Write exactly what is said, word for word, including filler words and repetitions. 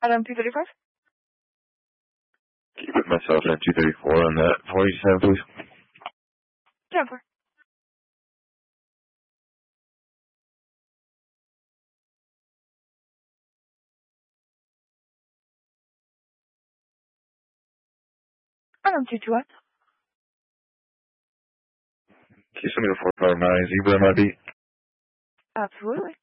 Item two thirty-five. Can you put myself in two thirty-four on that four eighty-seven, please? ten four. Item two two one. Can you send me the four five nine Zebra M I D? Absolutely.